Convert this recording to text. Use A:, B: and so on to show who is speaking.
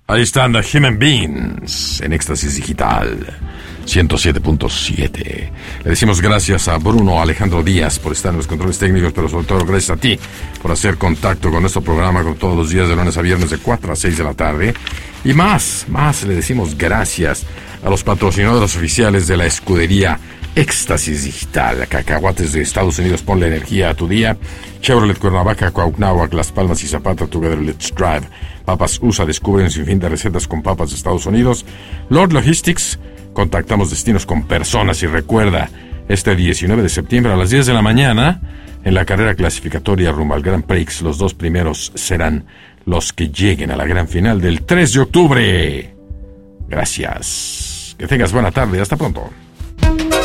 A: Ahí están The Human Beings en Éxtasis Digital 107.7. Le decimos gracias a Bruno Alejandro Díaz por estar en los controles técnicos, pero sobre todo gracias a ti por hacer contacto con nuestro programa con todos los días de lunes a viernes de 4 a 6 de la tarde. Y más le decimos gracias a los patrocinadores oficiales de la escudería Éxtasis Digital. Cacahuates de Estados Unidos, ponle energía a tu día. Chevrolet Cuernavaca, Cuauhnáhuac, Las Palmas y Zapata, Together Let's Drive. Papas USA, descubren un sinfín de recetas con papas de Estados Unidos. Lord Logistics, contactamos destinos con personas. Y recuerda, este 19 de septiembre a las 10 de la mañana, en la carrera clasificatoria rumbo al Grand Prix, los 2 primeros serán los que lleguen a la gran final del 3 de octubre. Gracias. Que tengas buena tarde. Hasta pronto.